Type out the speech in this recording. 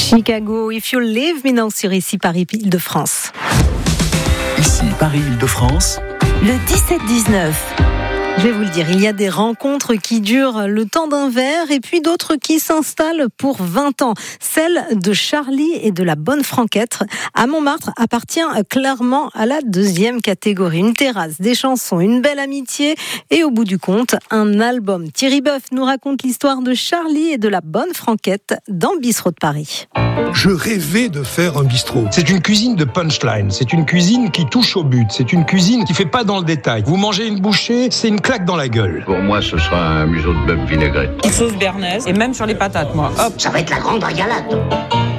Chicago, If You Leave Me Now sur ici Paris-Île-de-France. Ici Paris-Île-de-France. Le 17-19. Je vais vous le dire, il y a des rencontres qui durent le temps d'un verre et puis d'autres qui s'installent pour 20 ans. Celle de Charlie et de la Bonne Franquette à Montmartre appartient clairement à la deuxième catégorie. Une terrasse, des chansons, une belle amitié et au bout du compte, un album. Thierry Boeuf nous raconte l'histoire de Charlie et de la Bonne Franquette dans Bistrot de Paris. Je rêvais de faire un bistrot. C'est une cuisine de punchline, c'est une cuisine qui touche au but, c'est une cuisine qui fait pas dans le détail. Vous mangez une bouchée, c'est une claque dans la gueule. Pour moi, ce sera un museau de bœuf vinaigrette. Une sauce béarnaise et même sur les patates, moi. Hop. Ça va être la grande régalade.